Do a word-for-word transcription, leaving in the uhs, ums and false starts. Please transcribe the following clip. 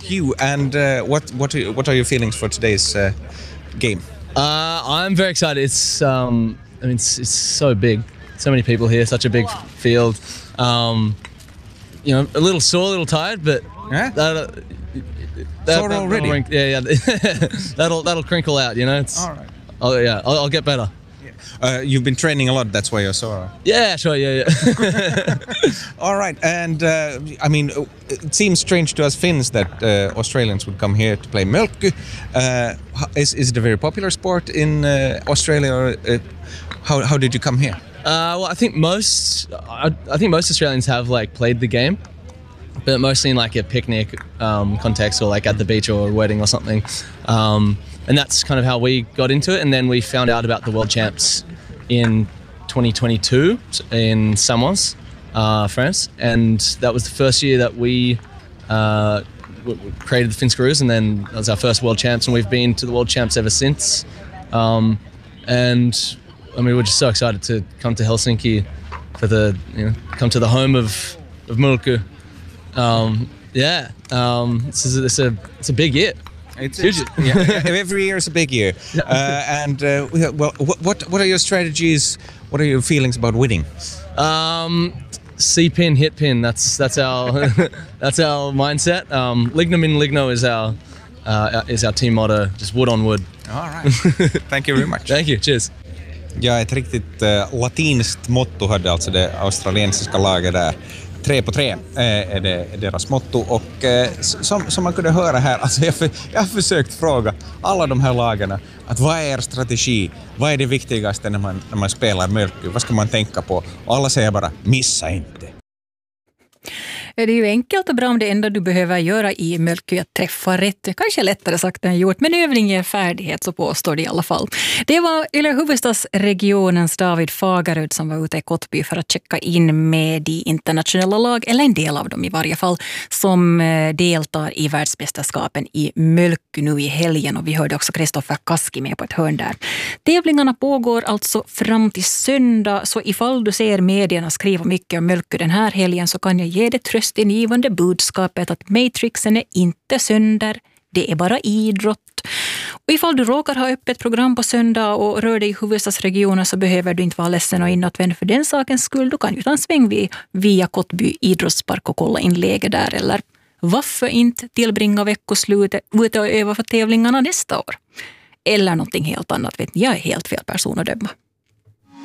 you. And uh, what what are, what are your feelings for today's uh, game? Uh, I'm very excited. It's um, I mean, it's, it's so big. So many people here. Such a big field. Um, you know, a little sore, a little tired, but yeah? that, that, sore that, already. That'll, yeah, yeah. that'll that'll crinkle out. You know. It's, all right. Oh yeah, I'll, I'll get better. Uh, you've been training a lot, that's why you're sore. Yeah, sure, yeah, yeah. All right, and uh, I mean, it seems strange to us Finns that uh, Australians would come here to play Mölkky. Uh, is, is it a very popular sport in uh, Australia, or uh, how, how did you come here? Uh, well, I think most, I, I think most Australians have like played the game, but mostly in like a picnic um, context or like at the beach or a wedding or something. Um, And that's kind of how we got into it. And then we found out about the World Champs in twenty twenty-two in Samois, uh, France. And that was the first year that we uh, w- created the Finscaroos. And then that was our first World Champs. And we've been to the World Champs ever since. Um, and I mean, we're just so excited to come to Helsinki for the, you know, come to the home of, of Mölkky. Um, yeah, um, this is a, it's a, it's a big year. It's, it's yeah, every year is a big year. Uh, and uh, well, what what are your strategies? What are your feelings about winning? Um, C pin, hit pin. That's that's our that's our mindset. Um, Lignum in ligno is our uh, is our team motto. Just wood on wood. All right. Thank you very much. Thank you. Cheers. Ja, ett riktigt uh, latinskt motto hade alltså det australiensiska laget där. Tre på tre är det är deras motto, och eh, som, som man kunde höra här, alltså jag, för, jag har försökt fråga alla de här lagarna att vad är er strategi, vad är det viktigaste när man, när man spelar Mölkky, vad ska man tänka på, och alla säger bara missa inte. Det är ju enkelt och bra om det enda du behöver göra i Mölkky är att träffa rätt. Kanske lättare sagt än gjort, men övning är färdighet, så påstår det i alla fall. Det var Yle huvudstadsregionens David Fagerud som var ute i Kottby för att checka in med de internationella lag, eller en del av dem i varje fall, som deltar i världsmästerskapen i Mölkky nu i helgen. Och vi hörde också Kristoffer Kaski med på ett hörn där. Tävlingarna pågår alltså fram till söndag, så ifall du ser medierna skriva mycket om Mölkky den här helgen så kan jag ge det tröst i givande budskapet att Matrixen är inte sönder, det är bara idrott. Och ifall du råkar ha öppet program på söndag och rör dig i huvudstadsregionen så behöver du inte vara ledsen och inåtvänd för den sakens skull. Du kan ju ta en sväng via, via Kottby idrottspark och kolla in läge där, eller varför inte tillbringa veckoslutet ute och öva för tävlingarna nästa år. Eller någonting helt annat, vet ni, jag är helt fel person att döma.